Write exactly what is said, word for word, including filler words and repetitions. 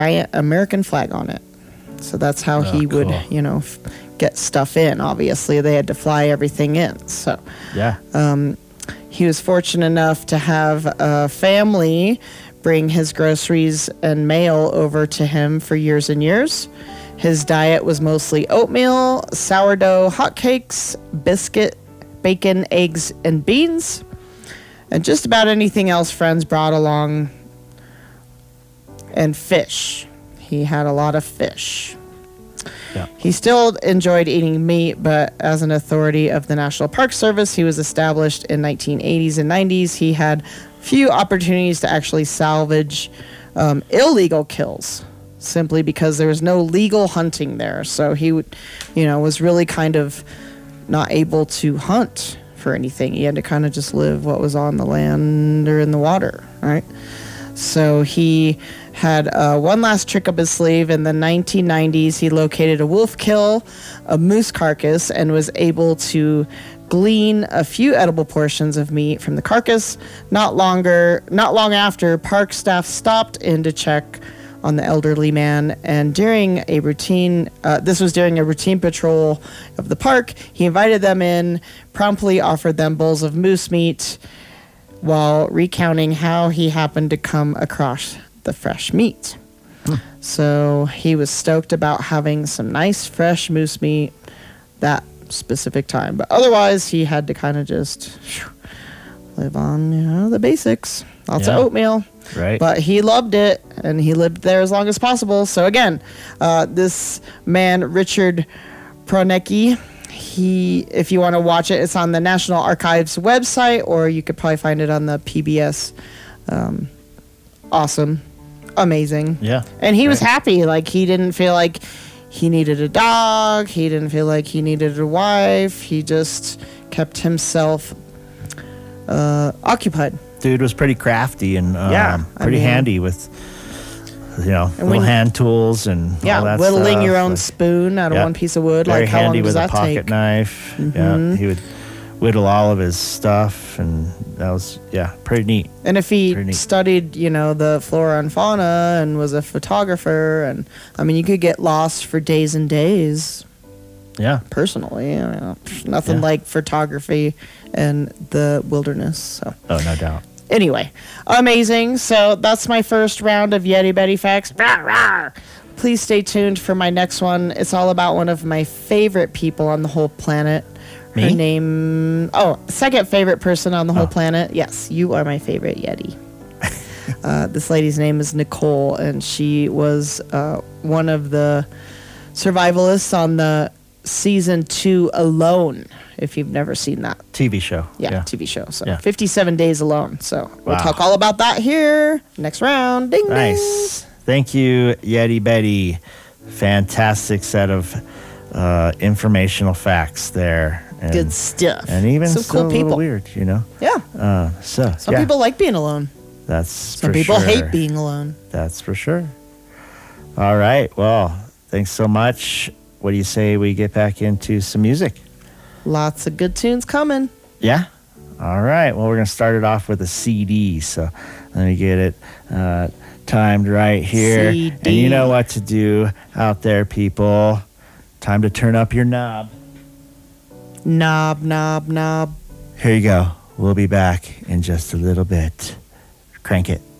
giant American flag on it. So that's how Oh, he would, cool. you know, f- get stuff in. Obviously, they had to fly everything in. So Yeah. um, he was fortunate enough to have a family bring his groceries and mail over to him for years and years. His diet was mostly oatmeal, sourdough, hotcakes, biscuit, bacon, eggs, and beans, and just about anything else friends brought along, and fish. He had a lot of fish. Yeah. He still enjoyed eating meat, but as an authority of the National Park Service, he was established in nineteen eighties and nineties. He had few opportunities to actually salvage um, illegal kills, simply because there was no legal hunting there. So he would, you know, was really kind of not able to hunt for anything. He had to kind of just live what was on the land or in the water, right? So he had uh, one last trick up his sleeve. In the nineteen nineties, he located a wolf kill, a moose carcass, and was able to glean a few edible portions of meat from the carcass. Not longer, not long after, park staff stopped in to check on the elderly man, and during a routine, uh, this was during a routine patrol of the park, he invited them in, promptly offered them bowls of moose meat, while recounting how he happened to come across the fresh meat. Hmm. So he was stoked about having some nice fresh moose meat that specific time. But otherwise, he had to kind of just whew, live on, you know, the basics. Lots Yeah. of oatmeal. Right. But he loved it, and he lived there as long as possible. So again, uh, this man, Richard Pronecki, he, if you want to watch it, it's on the National Archives website, or you could probably find it on the P B S. Um, awesome. Amazing. Yeah. And he was Right. happy. Like, he didn't feel like he needed a dog. He didn't feel like he needed a wife. He just kept himself uh, occupied. Dude was pretty crafty and um, Yeah, I pretty mean- handy with, you know, little when- hand tools and all Yeah, that whittling stuff. your own Like, spoon out of yeah. one piece of wood. very Like, how long handy does with a that pocket take? knife. Mhm. Yeah, he would whittle all of his stuff, and that was yeah, pretty neat. And if he Pretty neat. studied, you know, the flora and fauna and was a photographer, and I mean, you could get lost for days and days. Yeah, Personally, you know, nothing Yeah. like photography and the wilderness. So oh no doubt. anyway, amazing. So that's my first round of Yeti Betty facts. Rah, rah. Please stay tuned for my next one. It's all about one of my favorite people on the whole planet. Her Me? name, oh, second favorite person on the whole Oh. planet. Yes, you are my favorite Yeti. uh, this lady's name is Nicole, and she was uh, one of the survivalists on the season two Alone, if you've never seen that. T V show. Yeah, T V show. So Yeah. fifty-seven days alone. So we'll Wow. talk all about that here. Next round. Ding, Nice. Thank you, Yeti Betty. Fantastic set of uh, informational facts there. And, ding. Good stuff. And even some still cool a little people. weird, you know. Yeah. Uh, so Some yeah, people like being alone. that's Some for people sure. hate being alone. That's for sure. All right. Well, thanks so much. What do you say we get back into some music? Lots of good tunes coming. Yeah? All right. Well, we're going to start it off with a C D. So let me get it uh, timed right here. C D. And you know what to do out there, people. Time to turn up your knob. Knob, knob, knob. Here you go. We'll be back in just a little bit. Crank it.